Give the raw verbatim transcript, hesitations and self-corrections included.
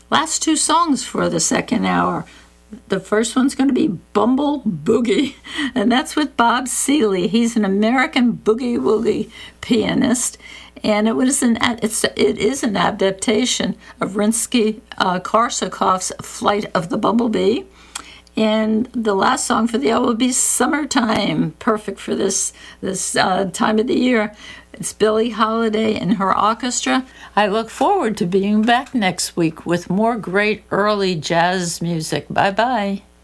Last two songs for the second hour. The first one's going to be Bumble Boogie, and that's with Bob Seeley. He's an American boogie-woogie pianist, and it was an it's it is an adaptation of Rimsky-Korsakov's Flight of the Bumblebee. And the last song for the hour will be Summertime, perfect for this this uh, time of the year. It's Billie Holiday and her orchestra. I look forward to being back next week with more great early jazz music. Bye-bye.